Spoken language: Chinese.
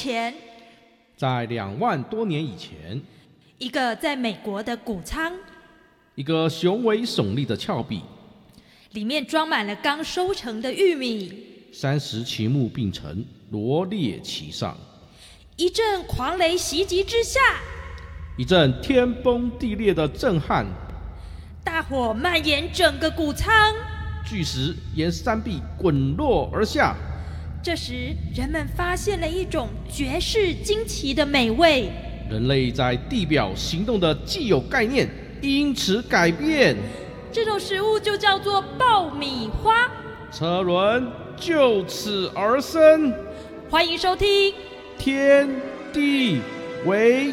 前， 在2万多年以前， 一个在美国的谷仓， 一个雄伟耸立的峭壁， 里面装满了刚收成的玉米。 30旗木并成，罗列其上。 一阵狂雷袭击之下， 一阵天崩地裂的震撼， 大火蔓延整个谷仓。 巨石沿山壁滚落而下。 这时，人们发现了一种绝世惊奇的美味。 人类在地表行动的既有概念因此改变， 这种食物就叫做爆米花。 车轮就此而生。 欢迎收听《 天地为